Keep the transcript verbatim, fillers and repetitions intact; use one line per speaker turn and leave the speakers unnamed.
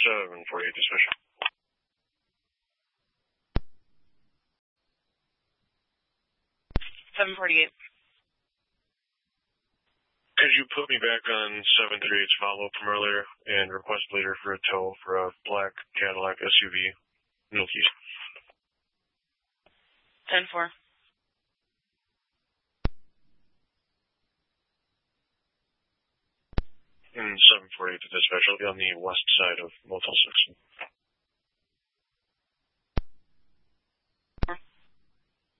seven forty-eight dispatch.
seven forty-eight.
Could you put me back on seven thirty-eight's follow-up from earlier and request later for a tow for a black Cadillac S U V, Milky?
ten four.
And seven forty-eight to dispatch. I'll be on the west side of Motel six.